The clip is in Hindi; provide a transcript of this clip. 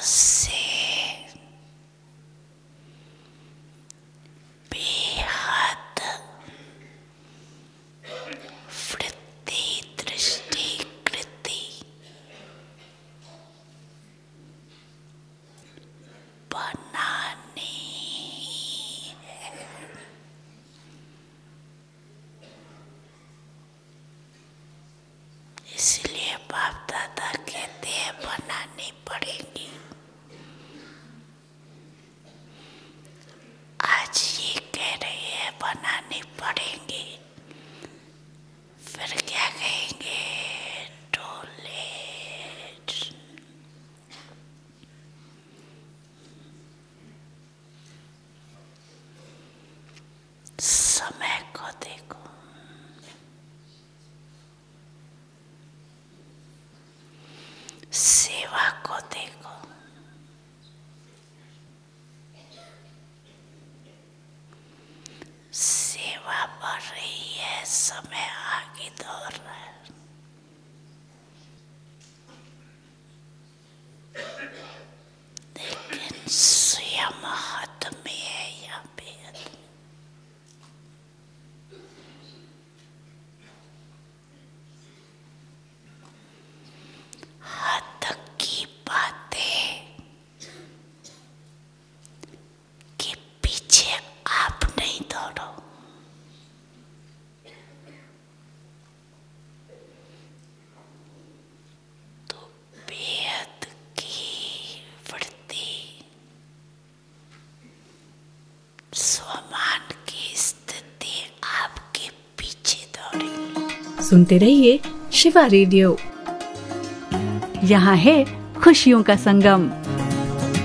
से बेहद वृत्ति दृष्टि कृति बनानी है। इसलिए बाप दादा कहते हैं बनानी पड़ेगी। आज ये कह रही है बनानी पड़ेंगी, फिर क्या कहेंगे? टोले। समय को देखो, सेवा को देखो, सेवा बढ़ रही है, समय आगे दौड़ रहा है। लेकिन स्वयं हाथ में है यहाँ पे। हाथ की बातें के पीछे आप नहीं दौड़ो, तो बेहद की वृत्ति स्वमान की स्थिति आपके पीछे दौड़े। सुनते रहिए शिवा रेडियो। यहाँ है खुशियों का संगम।